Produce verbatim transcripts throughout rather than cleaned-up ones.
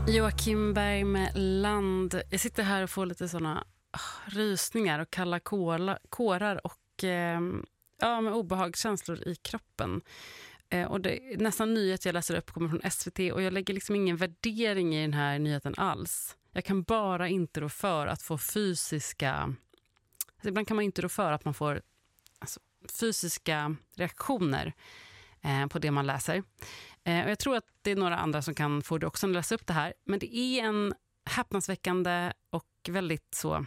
Joakim Berg med Land. Jag sitter här och får lite såna oh, rysningar och kalla kåla, kårar och eh, ja, med obehagskänslor i kroppen. Eh, och det, nästan nyhet jag läser upp kommer från S V T och jag lägger liksom ingen värdering i den här nyheten alls. Jag kan bara inte rå för att få fysiska... Alltså ibland kan man inte rå för att man får alltså, fysiska reaktioner eh, på det man läser. Eh, och jag tror att det är några andra som kan få det också att läsa upp det här. Men det är en häpnadsväckande och väldigt så...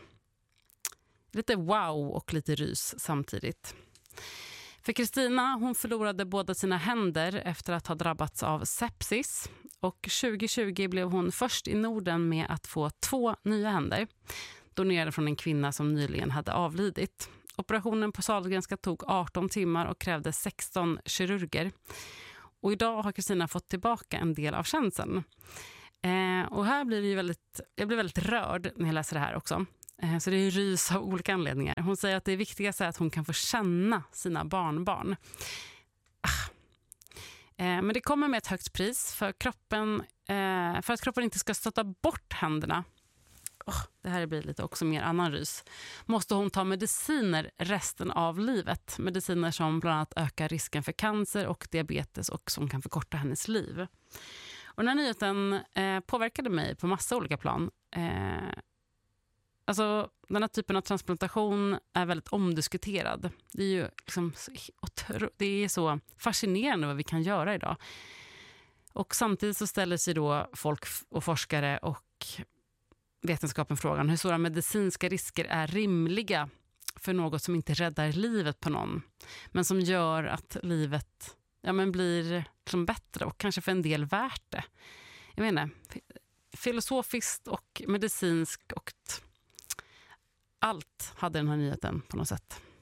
Lite wow och lite rys samtidigt. För Kristina, hon förlorade båda sina händer efter att ha drabbats av sepsis. Och tjugo tjugo blev hon först i Norden med att få två nya händer. Donerade från en kvinna som nyligen hade avlidit. Operationen på Sahlgrenska tog arton timmar och krävde sexton kirurger. Och idag har Kristina fått tillbaka en del av känseln. Eh, och här blir det ju väldigt, jag blir väldigt rörd när jag läser det här också. Eh, så det är ju rys av olika anledningar. Hon säger att det viktigaste är att hon kan få känna sina barnbarn. Ah. Eh, men det kommer med ett högt pris för kroppen, eh, för att kroppen inte ska stöta bort händerna. Oh, det här blir lite också mer annan rys. Måste hon ta mediciner resten av livet. Mediciner som bland annat ökar risken för cancer och diabetes och som kan förkorta hennes liv. Och den här nyheten eh, påverkade mig på massa olika plan. Eh, alltså den här typen av transplantation är väldigt omdiskuterad. Det är ju liksom, det är så fascinerande vad vi kan göra idag. Och samtidigt så ställer sig då folk och forskare och vetenskapen frågan hur stora medicinska risker är rimliga för något som inte räddar livet på någon, men som gör att livet ja, men blir liksom bättre och kanske för en del värt det. Jag menar, filosofiskt och medicinskt och allt hade den här nyheten på något sätt.